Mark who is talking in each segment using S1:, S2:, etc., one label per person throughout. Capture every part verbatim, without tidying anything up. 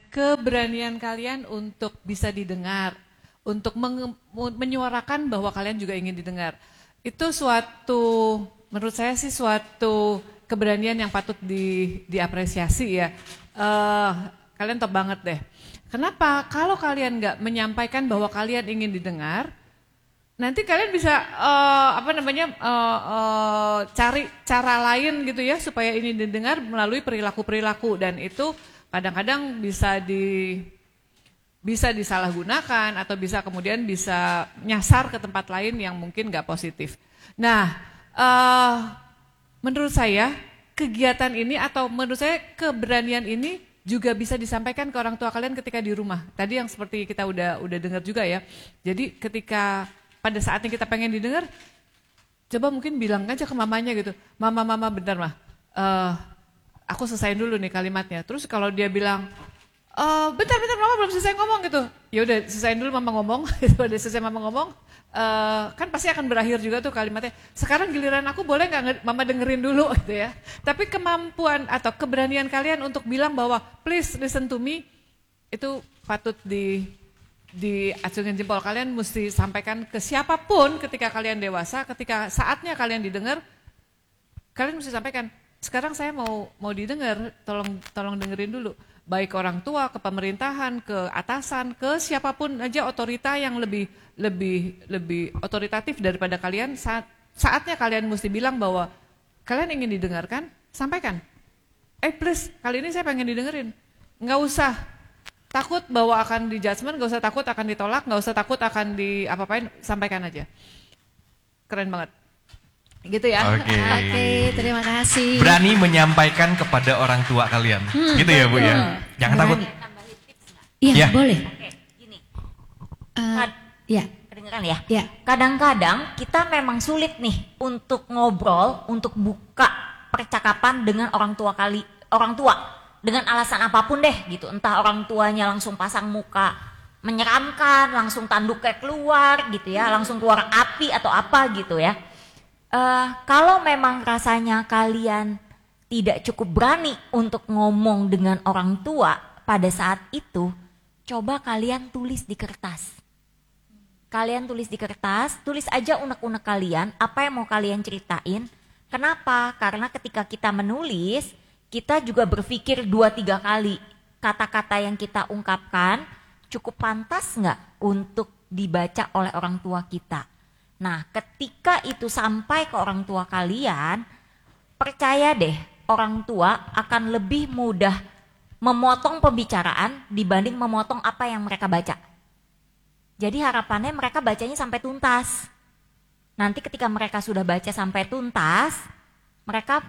S1: keberanian kalian untuk bisa didengar, untuk menyuarakan bahwa kalian juga ingin didengar. Itu suatu, menurut saya sih suatu keberanian yang patut di, diapresiasi ya. Uh, kalian top banget deh. Kenapa? Kalau kalian nggak menyampaikan bahwa kalian ingin didengar, nanti kalian bisa uh, apa namanya uh, uh, cari cara lain gitu ya supaya ini didengar melalui perilaku-perilaku, dan itu kadang-kadang bisa di bisa disalahgunakan atau bisa kemudian bisa nyasar ke tempat lain yang mungkin nggak positif. Nah, uh, menurut saya kegiatan ini atau menurut saya keberanian ini juga bisa disampaikan ke orang tua kalian ketika di rumah. Tadi yang seperti kita udah udah dengar juga ya. Jadi ketika pada saatnya kita pengen didengar, coba mungkin bilang aja ke mamanya gitu, mama mama bentar mah, uh, aku selesaiin dulu nih kalimatnya. Terus kalau dia bilang, uh, bentar bentar mama belum selesai ngomong gitu, ya udah selesaiin dulu mama ngomong. Udah selesai mama ngomong, uh, kan pasti akan berakhir juga tuh kalimatnya. Sekarang giliran aku, boleh nggak mama dengerin dulu gitu ya. Tapi kemampuan atau keberanian kalian untuk bilang bahwa please listen to me, itu patut di diacungin jempol. Kalian mesti sampaikan ke siapapun ketika kalian dewasa, ketika saatnya kalian didengar, kalian mesti sampaikan, sekarang saya mau mau didengar, tolong tolong dengerin dulu. Baik orang tua, ke pemerintahan, ke atasan, ke siapapun aja otorita yang lebih lebih lebih otoritatif daripada kalian, saat saatnya kalian mesti bilang bahwa kalian ingin didengarkan, sampaikan. Eh please, kali ini saya pengen didengerin. Nggak usah takut bahwa akan di judgment, gak usah takut akan ditolak, gak usah takut akan di apa-apain, sampaikan aja. Keren banget. Gitu ya.
S2: Oke, okay.
S3: okay, terima kasih.
S2: Berani menyampaikan kepada orang tua kalian. Hmm, gitu ya Bu ya. Jangan berani. Takut.
S3: Iya, ya. Boleh.
S4: Oke, gini.
S3: Uh, ya.
S4: Kedengeran ya?
S3: Ya.
S4: Kadang-kadang kita memang sulit nih untuk ngobrol, untuk buka percakapan dengan orang tua kali, orang tua. Dengan alasan apapun deh gitu, entah orang tuanya langsung pasang muka menyeramkan, langsung tanduknya keluar gitu ya, langsung keluar api atau apa gitu ya. Uh, kalau memang rasanya kalian tidak cukup berani untuk ngomong dengan orang tua pada saat itu, coba kalian tulis di kertas. Kalian tulis di kertas, tulis aja unek-unek kalian, apa yang mau kalian ceritain. Kenapa? Karena ketika kita menulis, kita juga berpikir dua tiga kali, kata-kata yang kita ungkapkan cukup pantas nggak untuk dibaca oleh orang tua kita. Nah, ketika itu sampai ke orang tua kalian, percaya deh, orang tua akan lebih mudah memotong pembicaraan dibanding memotong apa yang mereka baca. Jadi harapannya mereka bacanya sampai tuntas. Nanti ketika mereka sudah baca sampai tuntas, mereka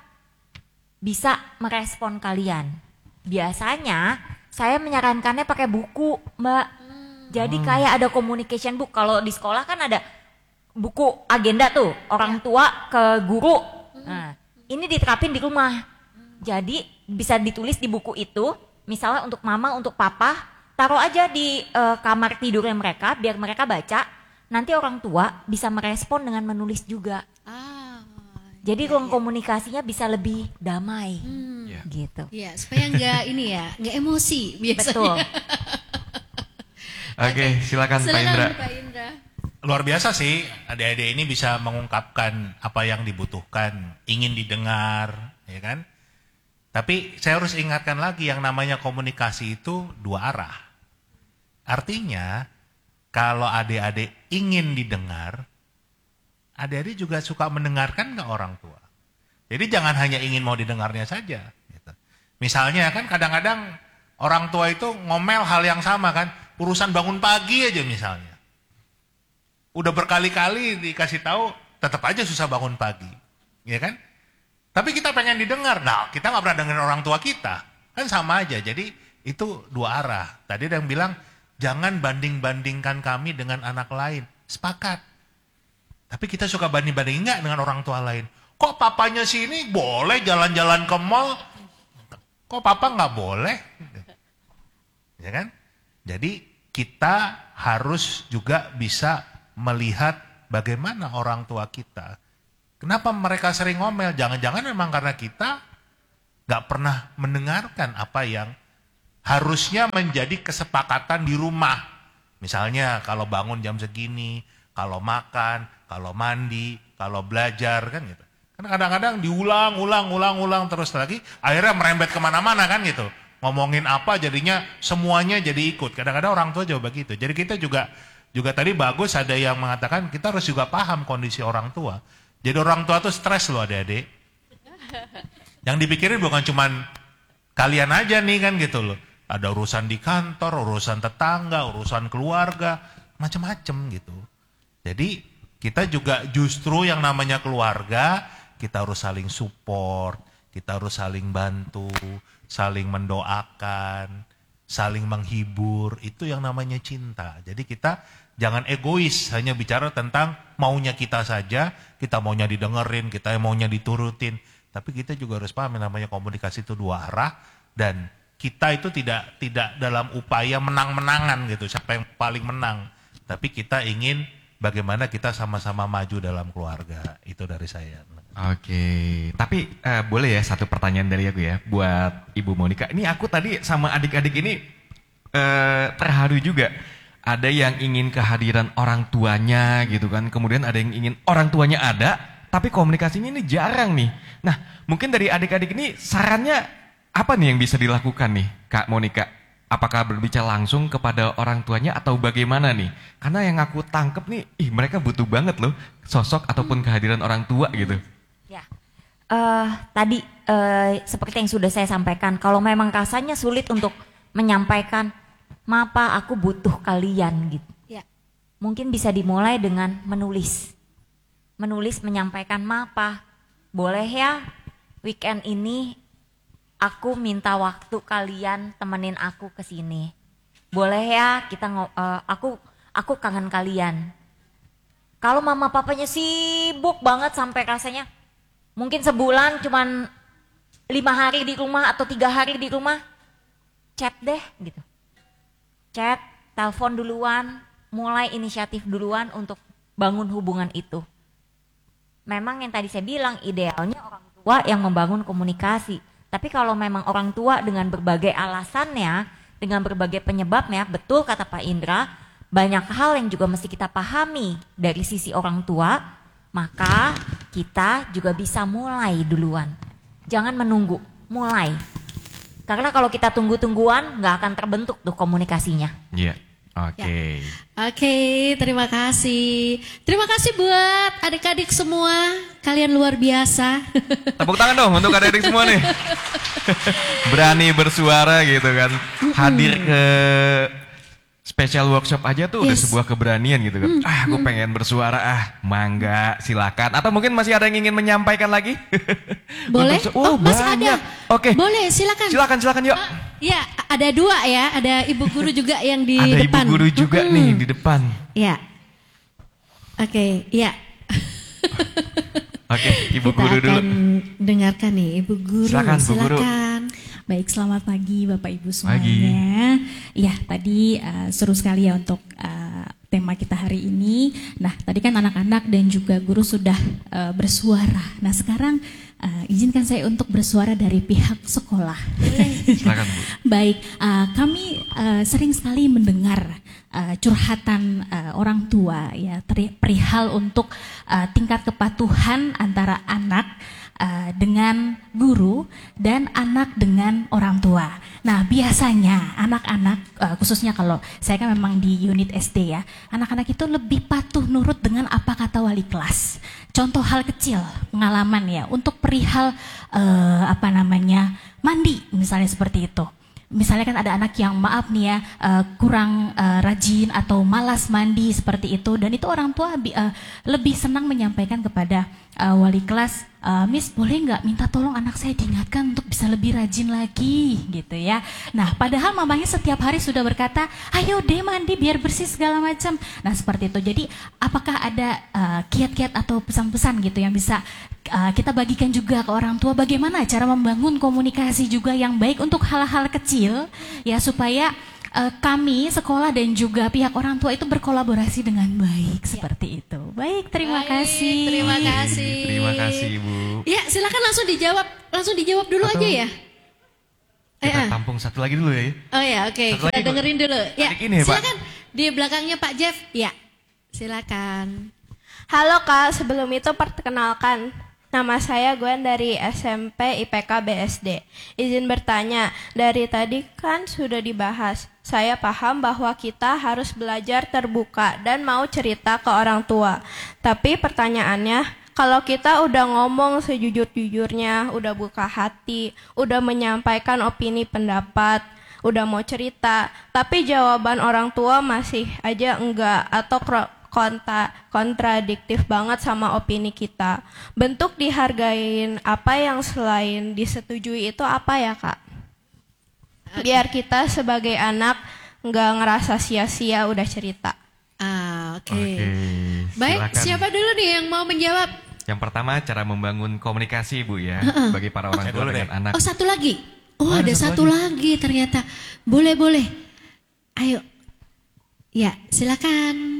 S4: bisa merespon kalian. Biasanya saya menyarankannya pakai buku, Mbak. Jadi hmm. kayak ada communication book. Kalau di sekolah kan ada buku agenda tuh, orang tua ke guru. Nah, ini diterapin di rumah. Jadi bisa ditulis di buku itu, misalnya untuk mama, untuk papa, taruh aja di uh, kamar tidurnya mereka, biar mereka baca. Nanti orang tua bisa merespon dengan menulis juga. Ah. Jadi ruang ya, komunikasinya bisa lebih damai, hmm. yeah. gitu.
S3: Iya, supaya nggak ini ya, nggak emosi biasanya.
S4: Betul.
S2: Oke, okay, silakan, silakan Pak Indra.
S5: Pak Indra. Luar biasa sih, adik-adik ini bisa mengungkapkan apa yang dibutuhkan, ingin didengar, ya kan? Tapi saya harus ingatkan lagi, yang namanya komunikasi itu dua arah. Artinya, kalau adik-adik ingin didengar, adik-adik juga suka mendengarkan ke orang tua. Jadi jangan hanya ingin mau didengarnya saja. Gitu. Misalnya kan kadang-kadang orang tua itu ngomel hal yang sama kan. Urusan bangun pagi aja misalnya. Udah berkali-kali dikasih tahu, tetap aja susah bangun pagi. Ya kan? Tapi kita pengen didengar. Nah, kita gak pernah dengerin orang tua kita. Kan sama aja. Jadi itu dua arah. Tadi ada yang bilang, jangan banding-bandingkan kami dengan anak lain. Sepakat. Tapi kita suka banding-banding enggak dengan orang tua lain. Kok papanya sini boleh jalan-jalan ke mall? Kok papa nggak boleh? Ya kan? Jadi kita harus juga bisa melihat bagaimana orang tua kita. Kenapa mereka sering ngomel? Jangan-jangan memang karena kita nggak pernah mendengarkan apa yang harusnya menjadi kesepakatan di rumah. Misalnya kalau bangun jam segini, kalau makan, kalau mandi, kalau belajar kan gitu. Kan kadang-kadang diulang, ulang, ulang, ulang terus lagi, akhirnya merembet kemana-mana kan gitu. Ngomongin apa jadinya semuanya jadi ikut. Kadang-kadang orang tua juga begitu. Jadi kita juga juga tadi bagus ada yang mengatakan kita harus juga paham kondisi orang tua. Jadi orang tua tuh stres loh adik-adik. Yang dipikirin bukan cuman kalian aja nih kan gitu loh. Ada urusan di kantor, urusan tetangga, urusan keluarga, macam-macam gitu. Jadi kita juga justru yang namanya keluarga, kita harus saling support, kita harus saling bantu, saling mendoakan, saling menghibur, itu yang namanya cinta. Jadi kita jangan egois, hanya bicara tentang maunya kita saja, kita maunya didengerin, kita maunya diturutin. Tapi kita juga harus paham yang namanya komunikasi itu dua arah, dan kita itu tidak tidak dalam upaya menang-menangan gitu, siapa yang paling menang. Tapi kita ingin bagaimana kita sama-sama maju dalam keluarga. Itu dari saya.
S2: Oke, tapi uh, boleh ya satu pertanyaan dari aku ya buat Ibu Monica. Ini aku tadi sama adik-adik ini uh, terharu juga. Ada yang ingin kehadiran orang tuanya gitu kan, kemudian ada yang ingin orang tuanya ada, tapi komunikasinya ini jarang nih. Nah, mungkin dari adik-adik ini sarannya apa nih yang bisa dilakukan nih, Kak Monica? Apakah berbicara langsung kepada orang tuanya atau bagaimana nih? Karena yang aku tangkep nih, ih mereka butuh banget loh sosok ataupun kehadiran orang tua gitu.
S4: Ya, uh, tadi uh, seperti yang sudah saya sampaikan, kalau memang rasanya sulit untuk menyampaikan, "Mapa, aku butuh kalian," gitu.
S3: Ya.
S4: Mungkin bisa dimulai dengan menulis. Menulis menyampaikan, "Mapa, boleh ya weekend ini aku minta waktu kalian temenin aku ke sini. Boleh ya kita ngo- uh, aku aku kangen kalian." Kalau mama papanya sibuk banget sampai rasanya mungkin sebulan cuman lima hari di rumah atau tiga hari di rumah, chat deh gitu. Chat, telepon duluan, mulai inisiatif duluan untuk bangun hubungan itu. Memang yang tadi saya bilang idealnya orang tua yang membangun komunikasi. Tapi kalau memang orang tua dengan berbagai alasannya, dengan berbagai penyebabnya, betul kata Pak Indra, banyak hal yang juga mesti kita pahami dari sisi orang tua, maka kita juga bisa mulai duluan. Jangan menunggu, mulai. Karena kalau kita tunggu-tungguan nggak akan terbentuk tuh komunikasinya.
S2: Iya, yeah. oke. Okay.
S3: Ya. Oke, okay, terima kasih. Terima kasih buat adik-adik semua, kalian luar biasa.
S2: Tepuk tangan dong untuk adik-adik semua nih. Berani bersuara gitu kan. Hadir ke special workshop aja tuh yes. udah sebuah keberanian gitu kan. Hmm. Ah, aku pengen bersuara, ah, mangga, silakan. Atau mungkin masih ada yang ingin menyampaikan lagi?
S3: Boleh?
S2: Oh,
S3: oh masih ada.
S2: Oke. Okay.
S3: Boleh, silakan.
S2: Silakan, silakan yuk.
S3: Uh, ya, ada dua ya. Ada ibu guru juga yang di
S2: ada
S3: depan.
S2: Ada ibu guru juga hmm. nih di depan.
S3: Ya. Oke, okay, ya.
S2: Oke, okay, ibu
S6: Kita
S2: guru dulu.
S6: Kita akan dengarkan nih, ibu guru.
S2: Silakan, Bu Guru.
S6: Silakan. Baik, selamat pagi Bapak Ibu semuanya. Ya, tadi uh, seru sekali ya untuk uh, tema kita hari ini. Nah, tadi kan anak-anak dan juga guru sudah uh, bersuara. Nah, sekarang uh, izinkan saya untuk bersuara dari pihak sekolah.
S2: Silakan, Bu.
S6: Baik, uh, kami uh, sering sekali mendengar uh, curhatan uh, orang tua ya perihal untuk uh, tingkat kepatuhan antara anak Uh, dengan guru dan anak dengan orang tua. Nah, biasanya anak-anak, uh, khususnya kalau saya kan memang di unit S D ya, anak-anak itu lebih patuh nurut dengan apa kata wali kelas. Contoh hal kecil, pengalaman ya, untuk perihal uh, apa namanya mandi, misalnya seperti itu. Misalnya kan ada anak yang maaf nih ya uh, kurang uh, rajin atau malas mandi seperti itu, dan itu orang tua uh, lebih senang menyampaikan kepada uh, wali kelas, uh, Miss boleh nggak minta tolong anak saya diingatkan untuk bisa lebih rajin lagi gitu ya. Nah padahal mamanya setiap hari sudah berkata ayo deh mandi biar bersih segala macam. Nah seperti itu. Jadi apakah ada uh, kiat-kiat atau pesan-pesan gitu yang bisa uh, kita bagikan juga ke orang tua, bagaimana cara membangun komunikasi juga yang baik untuk hal-hal kecil ya, supaya uh, kami sekolah dan juga pihak orang tua itu berkolaborasi dengan baik ya. Seperti itu. Baik, terima
S3: baik,
S6: kasih.
S3: Terima kasih.
S2: Terima kasih, Bu.
S3: Ya, silakan langsung dijawab, langsung dijawab dulu
S2: Atau...
S3: aja ya.
S2: Kita
S3: Eh, eh.
S2: tampung satu lagi dulu ya.
S3: Oh ya, oke.
S2: Satu
S3: Kita
S2: lagi, Bu.
S3: dengerin dulu. Ya,
S2: Adik ini ya, Pak.
S3: silakan. Di belakangnya Pak Jeff. Ya, silakan.
S7: Halo Kak, sebelum itu perkenalkan. Nama saya Gwen dari S M P I P K B S D. Izin bertanya, dari tadi kan sudah dibahas. Saya paham bahwa kita harus belajar terbuka dan mau cerita ke orang tua. Tapi pertanyaannya, kalau kita udah ngomong sejujur-jujurnya, udah buka hati, udah menyampaikan opini pendapat, udah mau cerita, tapi jawaban orang tua masih aja enggak atau kro- konta, kontradiktif banget sama opini kita. Bentuk dihargain apa yang selain disetujui itu apa ya Kak? Biar kita sebagai anak nggak ngerasa sia-sia udah cerita.
S3: Ah, oke.
S2: Oke.
S3: Baik,
S2: silakan.
S3: siapa dulu nih yang mau menjawab?
S2: Yang pertama cara membangun komunikasi Bu ya bagi para orang
S5: Saya
S2: tua
S5: dulu
S2: dengan
S5: deh.
S2: anak.
S3: Oh, satu lagi. Oh,
S2: Oh, ada
S3: ada
S2: satu
S3: satu lagi ternyata. Boleh, boleh. Ayo. Ya, silakan.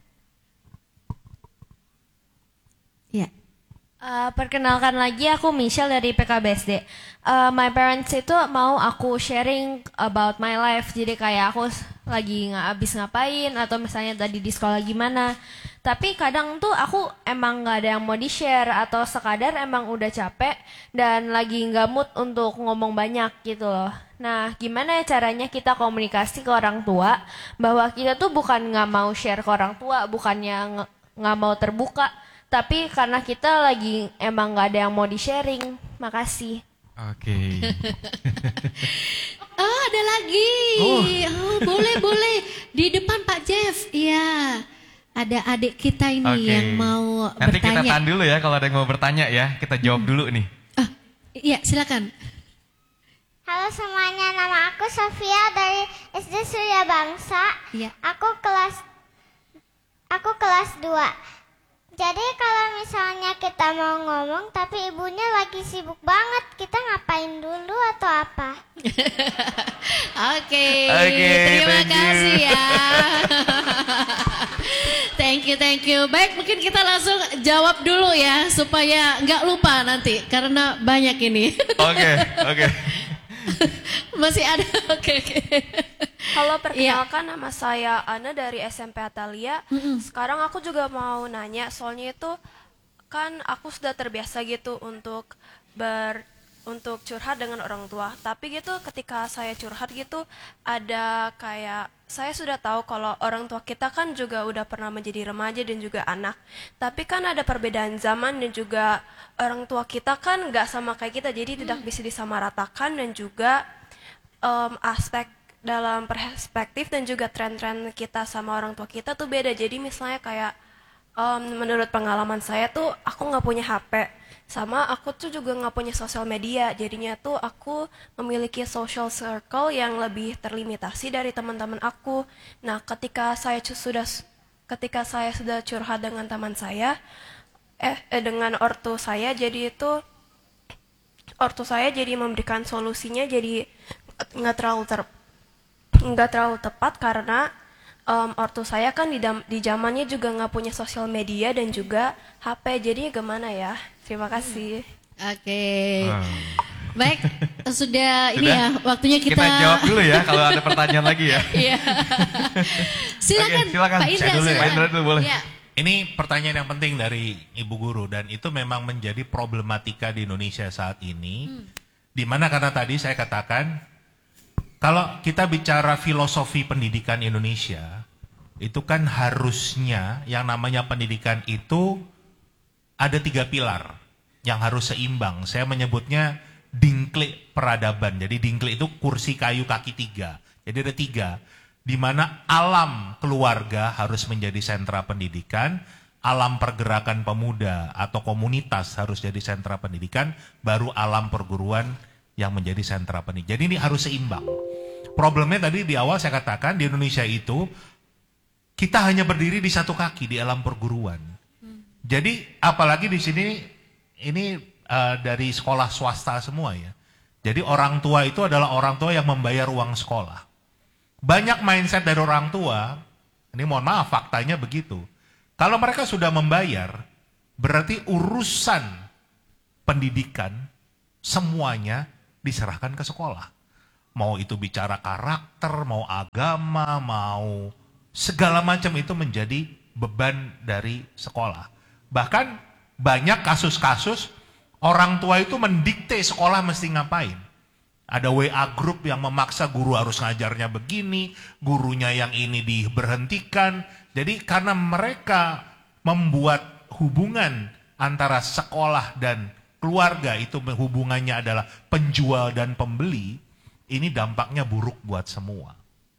S3: Ya.
S8: Uh, perkenalkan lagi, aku Michelle dari P K B S D. Uh, my parents itu mau aku sharing about my life. Jadi kayak aku s- lagi nggak habis ngapain atau misalnya tadi di sekolah gimana. Tapi kadang tuh aku emang nggak ada yang mau di-share atau sekadar emang udah capek dan lagi nggak mood untuk ngomong banyak gitu loh. Nah, gimana ya caranya kita komunikasi ke orang tua bahwa kita tuh bukan nggak mau share ke orang tua, bukannya nge- nggak mau terbuka, tapi karena kita lagi emang nggak ada yang mau di-sharing. Makasih.
S2: Oke.
S3: Oh, ada lagi. Oh, boleh, boleh. Di depan Pak Jeff. Iya. Ada adik kita ini
S2: Oke.
S3: yang mau
S2: Nanti kita
S3: bertanya.
S2: tahan dulu ya kalau ada yang mau bertanya ya. Kita jawab dulu nih.
S3: Ah, iya, silakan.
S9: Halo semuanya, nama aku Sofia dari S D Surya Bangsa.
S3: Iya.
S9: Aku kelas aku kelas dua. Jadi kalau misalnya kita mau ngomong tapi ibunya lagi sibuk banget, kita ngapain dulu atau apa?
S3: Oke,
S2: Oke,
S3: terima
S2: thank you.
S3: kasih ya. Thank you, thank you. Baik, mungkin kita langsung jawab dulu ya supaya nggak lupa nanti karena banyak ini.
S2: Oke, oke.
S3: Masih ada. Oke, oke.
S7: Halo, perkenalkan nama saya Ana dari S M P Atalia. Sekarang aku juga mau nanya, soalnya itu kan aku sudah terbiasa gitu untuk ber untuk curhat dengan orang tua. Tapi gitu ketika saya curhat gitu ada kayak saya sudah tahu kalau orang tua kita kan juga udah pernah menjadi remaja dan juga anak. Tapi kan ada perbedaan zaman dan juga orang tua kita kan nggak sama kayak kita, jadi tidak bisa disamaratakan dan juga em, aspek dalam perspektif dan juga tren-tren kita sama orang tua kita tuh beda. Jadi misalnya kayak em, menurut pengalaman saya tuh aku nggak punya H P, sama aku tuh juga nggak punya sosial media. Jadinya tuh aku memiliki social circle yang lebih terlimitasi dari teman-teman aku. Nah, ketika saya cu- sudah ketika saya sudah curhat dengan teman saya, eh, eh dengan ortu saya, jadi itu ortu saya jadi memberikan solusinya jadi nggak terlalu ter nggak terlalu tepat karena em, ortu saya kan di, dam- di zamannya juga nggak punya sosial media dan juga H P, jadinya gimana ya? Terima kasih.
S3: Oke.
S2: Wow.
S3: Baik, sudah, ini
S2: Sudah?
S3: ya waktunya kita.
S2: Kita jawab dulu ya kalau ada pertanyaan lagi ya.
S3: Iya. Silakan,
S2: Oke, silakan.
S3: Pak Indra.
S2: Saya dulu ya.
S3: silakan.
S2: Pak Indra dulu boleh.
S3: Ya.
S5: Ini pertanyaan yang penting dari Ibu Guru dan itu memang menjadi problematika di Indonesia saat ini. Di mana karena tadi saya katakan kalau kita bicara filosofi pendidikan Indonesia, itu kan harusnya yang namanya pendidikan itu ada tiga pilar yang harus seimbang. Saya menyebutnya dingklik peradaban. Jadi dingklik itu kursi kayu kaki tiga. Jadi ada tiga. Di mana alam keluarga harus menjadi sentra pendidikan, alam pergerakan pemuda atau komunitas harus jadi sentra pendidikan, baru alam perguruan yang menjadi sentra pendidikan. Jadi ini harus seimbang. Problemnya tadi di awal saya katakan di Indonesia itu kita hanya berdiri di satu kaki di alam perguruan. Jadi apalagi di sini ini uh, dari sekolah swasta semua ya. Jadi orang tua itu adalah orang tua yang membayar uang sekolah. Banyak mindset dari orang tua, ini mohon maaf faktanya begitu. Kalau mereka sudah membayar, berarti urusan pendidikan semuanya diserahkan ke sekolah. mau itu bicara karakter, mau agama, mau segala macam itu menjadi beban dari sekolah. Bahkan banyak kasus-kasus orang tua itu mendikte sekolah mesti ngapain. Ada W A group yang memaksa guru harus ngajarnya begini, gurunya yang ini diberhentikan. Jadi karena mereka membuat hubungan antara sekolah dan keluarga itu hubungannya adalah penjual dan pembeli, ini dampaknya buruk buat semua.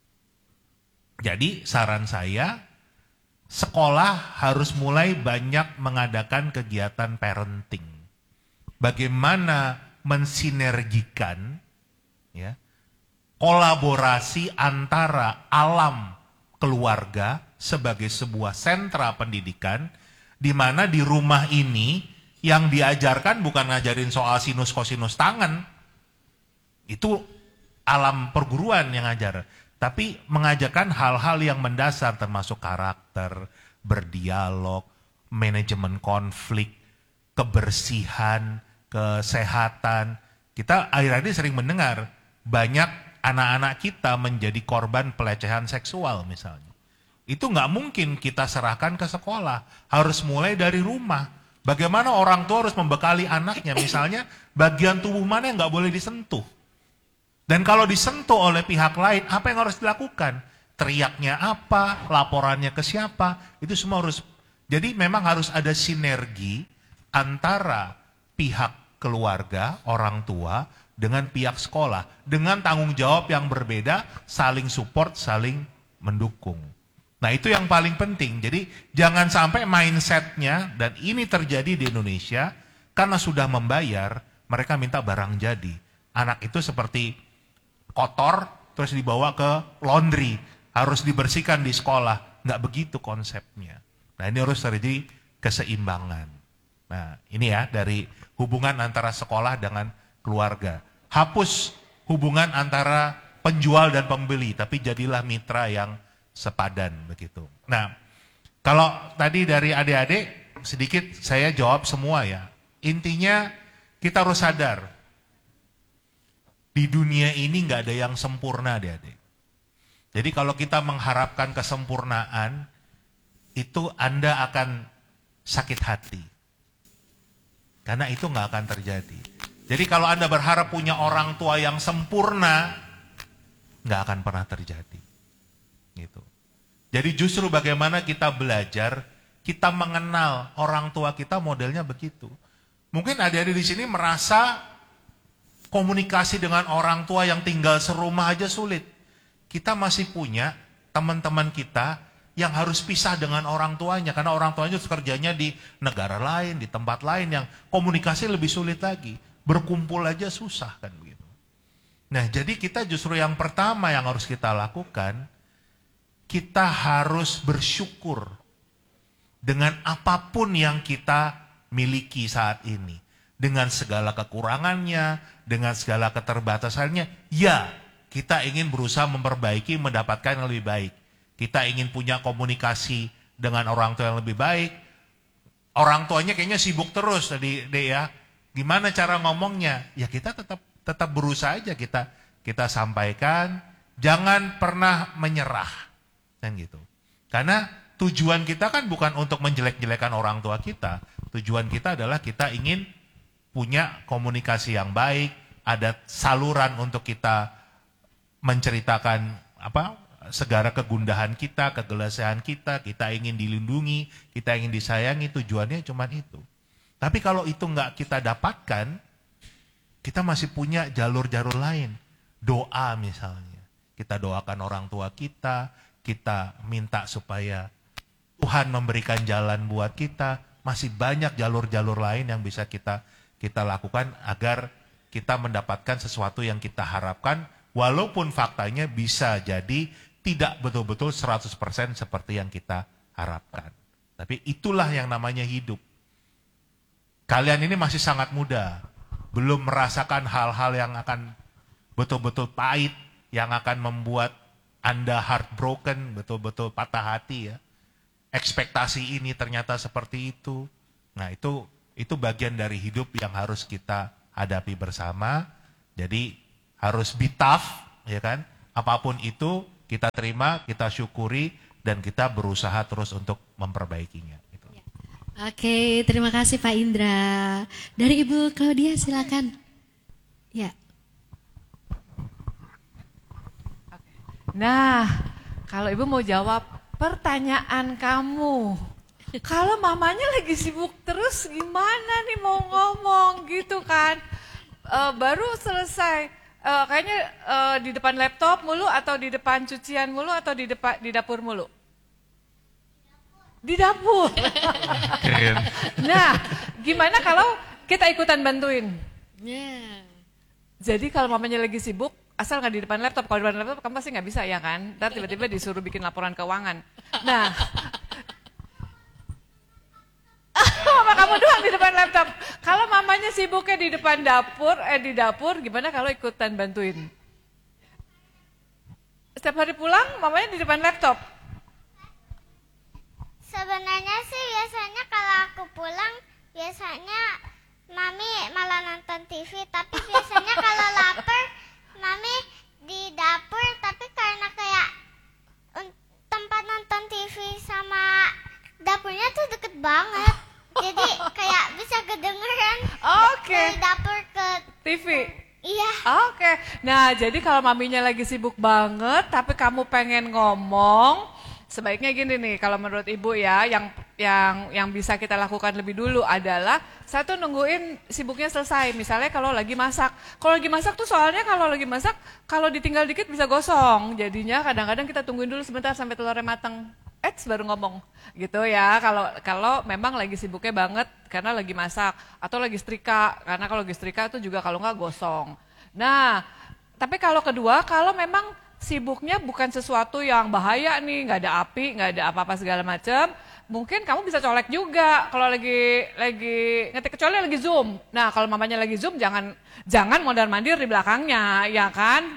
S5: Jadi saran saya, sekolah harus mulai banyak mengadakan kegiatan parenting. Bagaimana mensinergikan ya, kolaborasi antara alam keluarga sebagai sebuah sentra pendidikan, di mana di rumah ini yang diajarkan bukan ngajarin soal sinus kosinus tangan, itu alam perguruan yang ngajar, tapi mengajarkan hal-hal yang mendasar termasuk karakter, berdialog, manajemen konflik, kebersihan, kesehatan. Kita akhir-akhir ini sering mendengar banyak anak-anak kita menjadi korban pelecehan seksual misalnya. Itu nggak mungkin kita serahkan ke sekolah, harus mulai dari rumah. Bagaimana orang tua harus membekali anaknya, misalnya bagian tubuh mana yang nggak boleh disentuh. Dan kalau disentuh oleh pihak lain, apa yang harus dilakukan? Teriaknya apa, laporannya ke siapa, itu semua harus. Jadi memang harus ada sinergi antara pihak keluarga, orang tua, dengan pihak sekolah. Dengan tanggung jawab yang berbeda, saling support, saling mendukung. Nah itu yang paling penting. Jadi jangan sampai mindsetnya, dan ini terjadi di Indonesia, karena sudah membayar, mereka minta barang jadi. Anak itu seperti kotor, terus dibawa ke laundry, harus dibersihkan di sekolah. Nggak begitu konsepnya. Nah ini harus terjadi keseimbangan. Nah ini ya dari hubungan antara sekolah dengan keluarga. Hapus hubungan antara penjual dan pembeli, tapi jadilah mitra yang sepadan begitu. Nah, kalau tadi dari adik-adik sedikit saya jawab semua ya. Intinya kita harus sadar di dunia ini nggak ada yang sempurna, adik-adik. Jadi kalau kita mengharapkan kesempurnaan, itu Anda akan sakit hati. Karena itu nggak akan terjadi. Jadi kalau Anda berharap punya orang tua yang sempurna, nggak akan pernah terjadi. Gitu. Jadi justru bagaimana kita belajar, kita mengenal orang tua kita modelnya begitu. Mungkin adik-adik di sini merasa komunikasi dengan orang tua yang tinggal serumah aja sulit. Kita masih punya teman-teman kita yang harus pisah dengan orang tuanya, karena orang tuanya kerjanya di negara lain, di tempat lain yang komunikasi lebih sulit lagi. Berkumpul aja susah kan begitu. Nah jadi kita justru yang pertama yang harus kita lakukan, kita harus bersyukur dengan apapun yang kita miliki saat ini. Dengan segala kekurangannya, dengan segala keterbatasannya, ya kita ingin berusaha memperbaiki, mendapatkan yang lebih baik. Kita ingin punya komunikasi dengan orang tua yang lebih baik. Orang tuanya kayaknya sibuk terus tadi deh ya. Gimana cara ngomongnya? Ya kita tetap tetap berusaha aja kita kita sampaikan. Jangan pernah menyerah. Kan gitu. Karena tujuan kita kan bukan untuk menjelek-jelekan orang tua kita. Tujuan kita adalah kita ingin punya komunikasi yang baik, ada saluran untuk kita menceritakan apa segala kegundahan kita, kegelisahan kita, kita ingin dilindungi, kita ingin disayangi, tujuannya cuma itu. Tapi kalau itu nggak kita dapatkan, kita masih punya jalur-jalur lain. Doa misalnya, kita doakan orang tua kita, kita minta supaya Tuhan memberikan jalan buat kita. Masih banyak jalur-jalur lain yang bisa kita kita lakukan agar kita mendapatkan sesuatu yang kita harapkan, walaupun faktanya bisa jadi tidak betul-betul seratus persen seperti yang kita harapkan. Tapi itulah yang namanya hidup. Kalian ini masih sangat muda, belum merasakan hal-hal yang akan betul-betul pahit, yang akan membuat Anda heartbroken, betul-betul patah hati ya. Ekspektasi ini ternyata seperti itu. Nah itu itu bagian dari hidup yang harus kita hadapi bersama. Jadi harus be tough, ya kan? Apapun itu kita terima, kita syukuri, dan kita berusaha terus untuk memperbaikinya. Gitu.
S3: Oke, terima kasih Pak Indra. Dari Ibu Claudia silakan. Ya.
S1: Nah, kalau Ibu mau jawab pertanyaan kamu. Kalau mamanya lagi sibuk terus gimana nih mau ngomong gitu kan? Uh, baru selesai, uh, kayaknya uh, di depan laptop mulu atau di depan cucian mulu atau di depan di dapur mulu? Di dapur. Nah, gimana kalau kita ikutan bantuin?
S3: Yeah.
S1: Jadi kalau mamanya lagi sibuk, asal nggak di depan laptop, kalau di depan laptop kamu pasti nggak bisa ya kan? Ntar tiba-tiba disuruh bikin laporan keuangan. Nah, mama kamu doang di depan laptop. Kalau mamanya sibuknya di depan dapur, eh di dapur, gimana kalau ikutan bantuin? Setiap hari pulang, mamanya di depan laptop.
S9: Sebenarnya sih biasanya kalau aku pulang, biasanya mami malah nonton T V. Tapi biasanya kalau lapar, mami di dapur. Tapi karena kayak tempat nonton T V sama dapurnya tuh deket banget. Jadi kayak bisa kedengeran
S1: Oke.
S9: dari dapur ke
S1: T V.
S9: Iya.
S1: Oke. Nah, jadi kalau maminya lagi sibuk banget, tapi kamu pengen ngomong, sebaiknya gini nih, kalau menurut Ibu ya, yang yang yang bisa kita lakukan lebih dulu adalah satu nungguin sibuknya selesai. Misalnya kalau lagi masak, kalau lagi masak tuh soalnya kalau lagi masak, kalau ditinggal dikit bisa gosong. Jadinya kadang-kadang kita tungguin dulu sebentar sampai telurnya matang. Eits, baru ngomong gitu ya. Kalau kalau memang lagi sibuknya banget karena lagi masak atau lagi setrika, karena kalau lagi setrika itu juga kalau nggak gosong. Nah, tapi kalau kedua, kalau memang sibuknya bukan sesuatu yang bahaya nih, nggak ada api, nggak ada apa-apa segala macam, mungkin kamu bisa colek juga kalau lagi lagi ngetik, kecuali lagi Zoom. Nah, kalau mamanya lagi Zoom jangan jangan mondar-mandir di belakangnya, ya kan?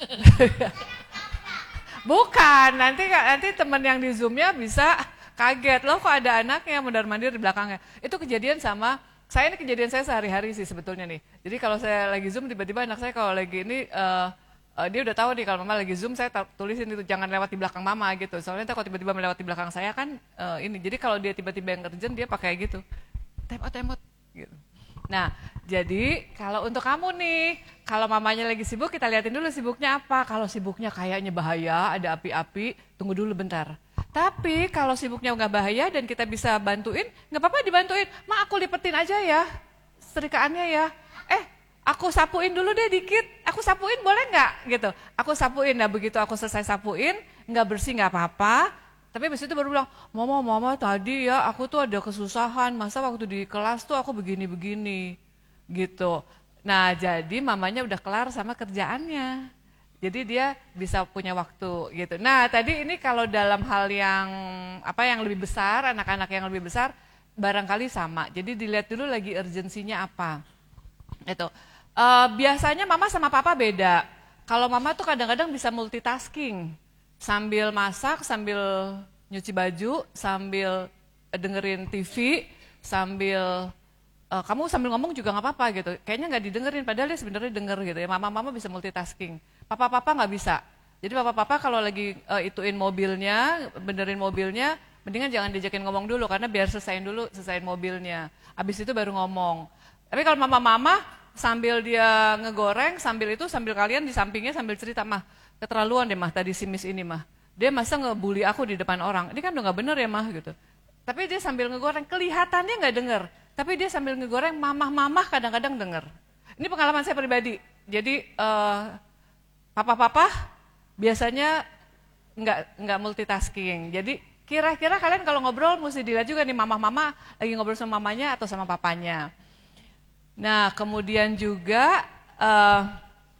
S1: Bukan, nanti nanti teman yang di Zoom-nya bisa kaget, loh kok ada anaknya mondar-mandir di belakangnya. Itu kejadian sama, saya ini kejadian saya sehari-hari sih sebetulnya nih. Jadi kalau saya lagi Zoom, tiba-tiba anak saya kalau lagi ini, uh, uh, dia udah tahu nih kalau mama lagi Zoom, saya tulisin itu, jangan lewat di belakang mama gitu. Soalnya kalau tiba-tiba melewati di belakang saya kan uh, ini, jadi kalau dia tiba-tiba yang urgent, dia pakai gitu, time out, time out, gitu. Nah, jadi kalau untuk kamu nih, kalau mamanya lagi sibuk, kita liatin dulu sibuknya apa. Kalau sibuknya kayaknya bahaya, ada api-api, tunggu dulu bentar. Tapi kalau sibuknya nggak bahaya dan kita bisa bantuin, nggak apa-apa dibantuin. Ma, aku lipetin aja ya, setrikaannya ya. Eh, aku sapuin dulu deh dikit, aku sapuin boleh nggak? Gitu. Aku sapuin, nah begitu aku selesai sapuin, nggak bersih nggak apa-apa. Tapi habis itu baru bilang, mama, mama tadi ya aku tuh ada kesusahan, masa waktu di kelas tuh aku begini-begini, gitu. Nah jadi mamanya udah kelar sama kerjaannya, jadi dia bisa punya waktu gitu. Nah tadi ini kalau dalam hal yang apa yang lebih besar, anak-anak yang lebih besar, barangkali sama. Jadi dilihat dulu lagi urgensinya apa. Itu uh, biasanya mama sama papa beda. Kalau mama tuh kadang-kadang bisa multitasking. Sambil masak, sambil nyuci baju, sambil dengerin T V, sambil uh, kamu sambil ngomong juga nggak apa-apa gitu. Kayaknya nggak didengerin, padahal dia sebenarnya denger gitu ya. Mama-mama bisa multitasking, papa-papa nggak bisa. Jadi papa-papa kalau lagi uh, ituin mobilnya, benerin mobilnya, mendingan jangan diajakin ngomong dulu karena biar selesaiin dulu, selesaiin mobilnya. Habis itu baru ngomong. Tapi kalau mama-mama sambil dia ngegoreng, sambil itu sambil kalian di sampingnya sambil cerita, mah keterlaluan deh mah tadi si Miss ini mah. Dia masa ngebully aku di depan orang. Ini kan udah gak bener ya mah gitu. Tapi dia sambil ngegoreng, kelihatannya gak denger. Tapi dia sambil ngegoreng, mamah-mamah kadang-kadang denger. Ini pengalaman saya pribadi. Jadi uh, papa-papa biasanya nggak nggak multitasking. Jadi kira-kira kalian kalau ngobrol mesti dilihat juga nih mamah-mamah lagi ngobrol sama mamanya atau sama papanya. Nah kemudian juga uh,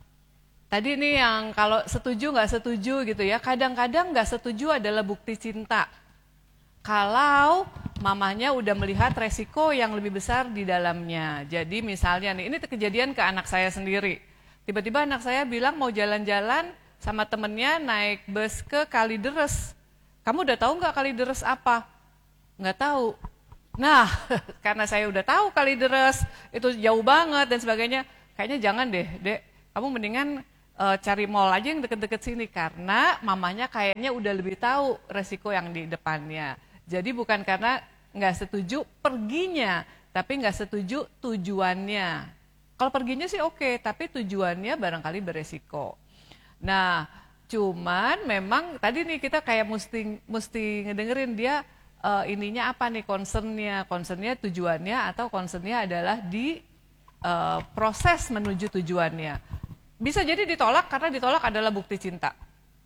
S1: tadi nih yang kalau setuju nggak setuju gitu ya, kadang-kadang nggak setuju adalah bukti cinta. Kalau mamanya udah melihat resiko yang lebih besar di dalamnya. Jadi misalnya nih, ini kejadian ke anak saya sendiri. Tiba-tiba anak saya bilang mau jalan-jalan sama temennya naik bus ke Kalideres. Kamu udah tahu nggak Kalideres apa? Nggak tahu. Nah, karena saya udah tahu Kalideres itu jauh banget dan sebagainya, kayaknya jangan deh, Dek. Kamu mendingan uh, cari mall aja yang deket-deket sini karena mamanya kayaknya udah lebih tahu resiko yang di depannya. Jadi bukan karena nggak setuju perginya, tapi nggak setuju tujuannya. Kalau perginya sih oke, tapi tujuannya barangkali beresiko. Nah, cuman memang tadi nih kita kayak mesti mesti ngedengerin dia uh, ininya apa nih concernnya, concernnya tujuannya atau concernnya adalah di uh, proses menuju tujuannya. Bisa jadi ditolak karena ditolak adalah bukti cinta,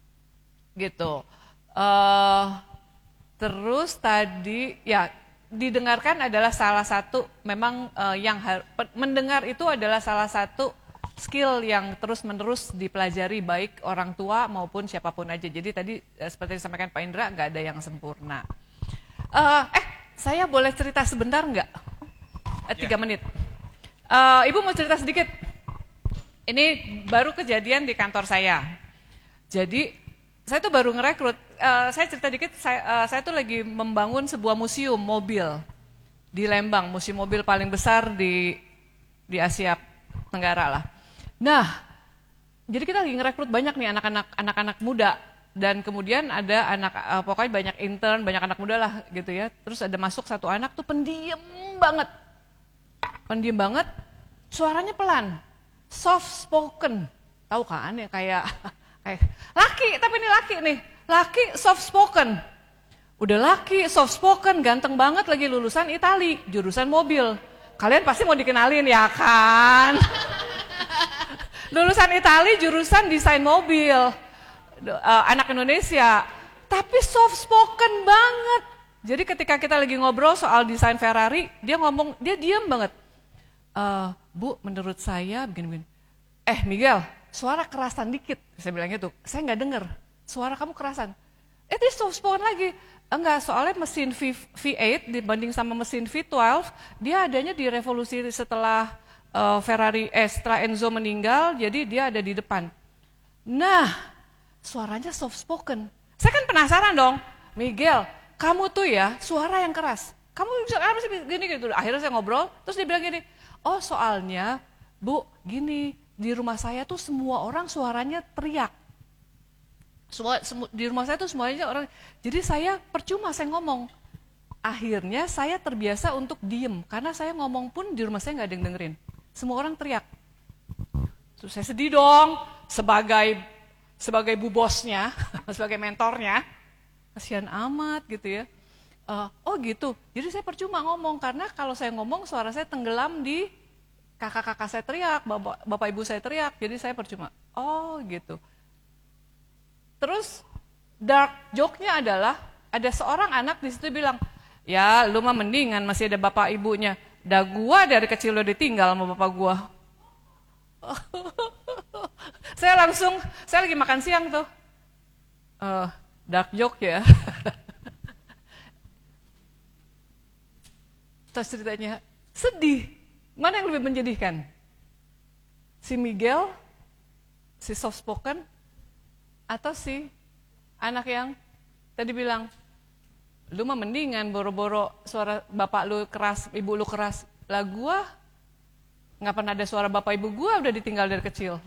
S1: gitu. Uh, terus tadi ya didengarkan adalah salah satu memang uh, yang mendengar itu adalah salah satu skill yang terus-menerus dipelajari baik orang tua maupun siapapun aja. Jadi tadi uh, seperti disampaikan Pak Indra, nggak ada yang sempurna. Uh, eh, saya boleh cerita sebentar nggak? Uh, tiga yeah. menit. Uh, Ibu mau cerita sedikit? Ini baru kejadian di kantor saya. Jadi saya tuh baru ngerekrut. Uh, saya cerita dikit. Saya, uh, saya tuh lagi membangun sebuah museum mobil di Lembang, museum mobil paling besar di di Asia Tenggara lah. Nah, jadi kita lagi ngerekrut banyak nih anak-anak anak-anak muda dan kemudian ada anak uh, pokoknya banyak intern, banyak anak muda lah gitu ya. Terus ada masuk satu anak tuh pendiam banget, pendiam banget, suaranya pelan. Soft spoken, tahu kan ya kayak kayak laki, tapi ini laki nih, laki soft spoken, udah laki soft spoken, ganteng banget lagi lulusan Itali, jurusan mobil. Kalian pasti mau dikenalin ya kan? Lulusan Itali, jurusan desain mobil, uh, anak Indonesia, tapi soft spoken banget. Jadi ketika kita lagi ngobrol soal desain Ferrari, dia ngomong, dia diam banget. Uh, Bu, menurut saya begini-begini. Eh Miguel, suara kerasan dikit. Saya bilang gitu, saya nggak dengar. Suara kamu kerasan. Eh dia soft spoken lagi. Enggak, soalnya mesin V eight dibanding sama mesin V twelve, dia adanya di revolusi setelah uh, Ferrari, eh setelah Enzo meninggal, jadi dia ada di depan. Nah, suaranya soft spoken. Saya kan penasaran dong, Miguel, kamu tuh ya suara yang keras. Kamu bisa apa sih gini gitu. Akhirnya saya ngobrol, terus dia bilang gini, oh soalnya Bu, gini, di rumah saya tuh semua orang suaranya teriak. Semua, semu, di rumah saya tuh semuanya orang, jadi saya percuma saya ngomong. Akhirnya saya terbiasa untuk diem, karena saya ngomong pun di rumah saya nggak ada yang dengerin. Semua orang teriak. Terus saya sedih dong, sebagai sebagai bu bosnya, sebagai mentornya, kasihan amat gitu ya. Uh, oh gitu, jadi saya percuma ngomong karena kalau saya ngomong suara saya tenggelam di kakak-kakak saya teriak, bapak, bapak ibu saya teriak, jadi saya percuma. Oh gitu. Terus dark joke-nya adalah ada seorang anak di situ bilang, ya lu mah mendingan masih ada bapak ibunya, dah gua dari kecil udah ditinggal sama bapak gua. Saya langsung, saya lagi makan siang tuh, uh, dark joke ya. Terus ceritanya sedih. Mana yang lebih menjadikan? Si Miguel, si soft spoken, atau si anak yang tadi bilang, lu mah mendingan boro-boro suara bapak lu keras, ibu lu keras. Lah gua nggak pernah ada suara bapak ibu gua, udah ditinggal dari kecil.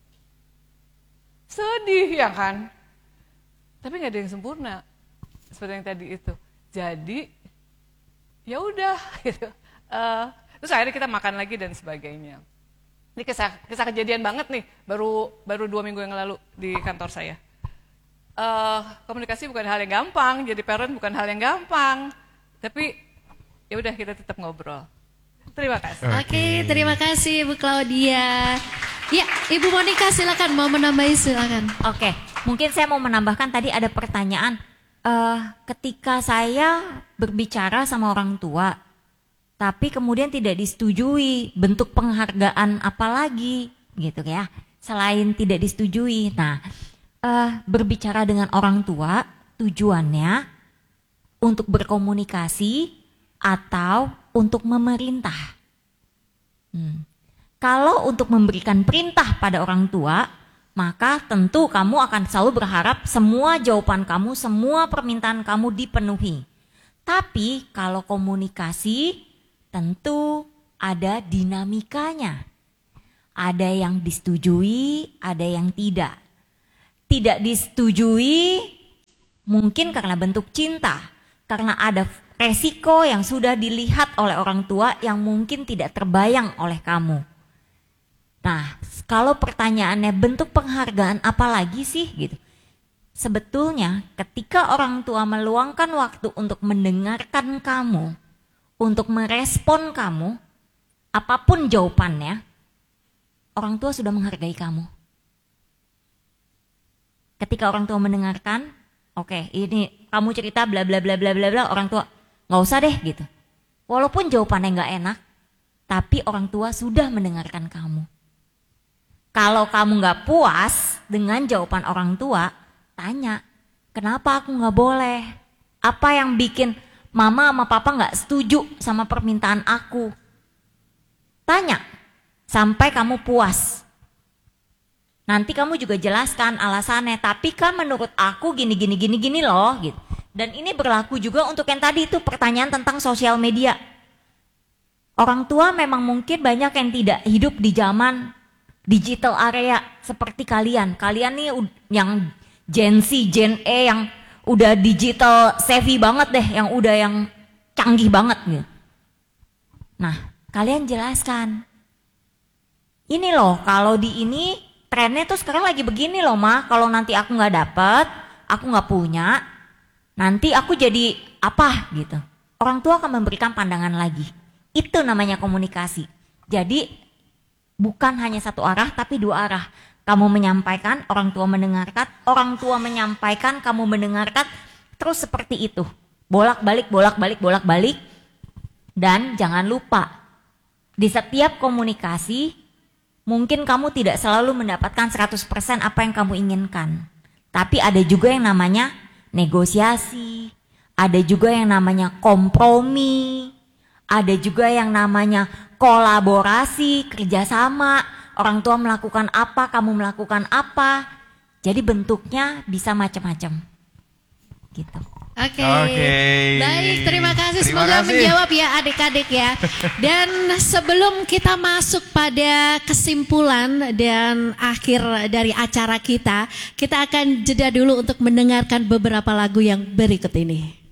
S1: Sedih ya kan? Tapi nggak ada yang sempurna seperti yang tadi itu. Jadi ya udah gitu. Uh, terus akhirnya kita makan lagi dan sebagainya. Ini kisah, kisah kejadian banget nih, baru baru dua minggu yang lalu di kantor saya. Uh, komunikasi bukan hal yang gampang, jadi parent bukan hal yang gampang. Tapi ya udah kita tetap ngobrol. Terima kasih.
S3: Oke, okay, terima kasih Bu Claudia. Ya, Ibu Monica silakan mau menambahi silakan.
S4: Oke, okay, mungkin saya mau menambahkan tadi ada pertanyaan. Uh, ketika saya berbicara sama orang tua, tapi kemudian tidak disetujui, bentuk penghargaan apa lagi, gitu ya? Selain tidak disetujui, nah uh, berbicara dengan orang tua tujuannya untuk berkomunikasi atau untuk memerintah. Hmm. Kalau untuk memberikan perintah pada orang tua, maka tentu kamu akan selalu berharap semua jawaban kamu, semua permintaan kamu dipenuhi. Tapi kalau komunikasi tentu ada dinamikanya. Ada yang disetujui, ada yang tidak. Tidak disetujui mungkin karena bentuk cinta, karena ada resiko yang sudah dilihat oleh orang tua yang mungkin tidak terbayang oleh kamu. Nah, kalau pertanyaannya bentuk penghargaan apa lagi sih gitu. Sebetulnya ketika orang tua meluangkan waktu untuk mendengarkan kamu, untuk merespon kamu, apapun jawabannya, orang tua sudah menghargai kamu. Ketika orang tua mendengarkan, oke, okay, ini kamu cerita bla bla bla bla bla bla, orang tua nggak usah deh gitu. Walaupun jawabannya nggak enak, tapi orang tua sudah mendengarkan kamu. Kalau kamu nggak puas dengan jawaban orang tua, tanya, kenapa aku nggak boleh? Apa yang bikin mama sama papa nggak setuju sama permintaan aku? Tanya sampai kamu puas. Nanti kamu juga jelaskan alasannya. Tapi kan menurut aku gini gini gini gini loh. Gitu. Dan ini berlaku juga untuk yang tadi itu pertanyaan tentang sosial media. Orang tua memang mungkin banyak yang tidak hidup di zaman digital area seperti kalian. Kalian nih yang Gen Z, Gen E yang udah digital savvy banget deh, yang udah yang canggih banget gitu. Nah, kalian jelaskan. Ini loh, kalau di ini trennya tuh sekarang lagi begini loh, Ma. Kalau nanti aku nggak dapet, aku nggak punya, nanti aku jadi apa gitu. Orang tua akan memberikan pandangan lagi. Itu namanya komunikasi. Jadi bukan hanya satu arah, tapi dua arah. Kamu menyampaikan, orang tua mendengarkan, orang tua menyampaikan, kamu mendengarkan, terus seperti itu. Bolak-balik, bolak-balik, bolak-balik. Dan jangan lupa, di setiap komunikasi, mungkin kamu tidak selalu mendapatkan seratus persen apa yang kamu inginkan. Tapi ada juga yang namanya negosiasi, ada juga yang namanya kompromi, ada juga yang namanya kolaborasi, kerjasama. Orang tua melakukan apa, kamu melakukan apa. Jadi bentuknya bisa macam-macam. Gitu.
S3: Oke,
S2: okay. okay.
S3: Baik, terima kasih.
S2: Terima
S3: Semoga
S2: kasih.
S3: menjawab ya adik-adik ya. Dan sebelum kita masuk pada kesimpulan dan akhir dari acara kita, kita akan jeda dulu untuk mendengarkan beberapa lagu yang berikut ini.